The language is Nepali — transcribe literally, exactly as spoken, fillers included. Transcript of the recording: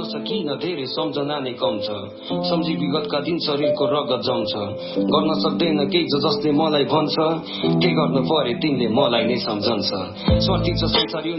गर्न सकिन धेरै सम्झना नै कम छ सम्झी विगतका दिन शरीरको रगत जम्छ गर्न सक्दैन केही ज जसले मलाई भन्छ के गर्नु पर्यो तिमीले मलाई नै सम्झन्छ स्वार्थी छ संसार यो